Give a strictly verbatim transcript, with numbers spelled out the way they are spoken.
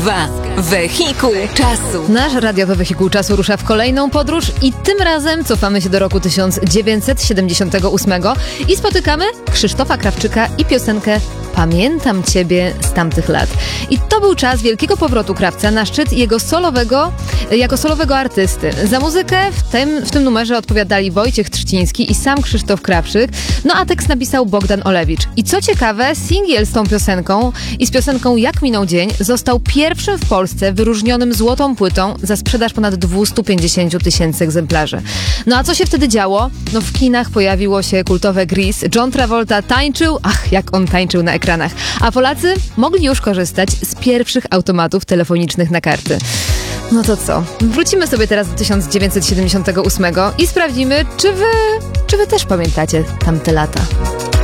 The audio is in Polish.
dwa. Wehikuł czasu. Nasz radiowy wehikuł czasu rusza w kolejną podróż i tym razem cofamy się do roku tysiąc dziewięćset siedemdziesiątego ósmego i spotykamy Krzysztofa Krawczyka i piosenkę Pamiętam Ciebie z tamtych lat. I to był czas wielkiego powrotu Krawca na szczyt jego solowego, jako solowego artysty. Za muzykę w tym, w tym numerze odpowiadali Wojciech Trzciński i sam Krzysztof Krawczyk, no a tekst napisał Bogdan Olewicz. I co ciekawe, singiel z tą piosenką i z piosenką Jak minął dzień został pierwszym w Polsce wyróżnionym złotą płytą za sprzedaż ponad dwieście pięćdziesiąt tysięcy egzemplarzy. No a co się wtedy działo? No w kinach pojawiło się kultowe Grease, John Travolta tańczył, ach jak on tańczył na ekranach, a Polacy mogli już korzystać z pierwszych automatów telefonicznych na karty. No to co? Wrócimy sobie teraz do tysiąc dziewięćset siedemdziesiątego ósmego i sprawdzimy, czy wy, czy wy też pamiętacie tamte lata.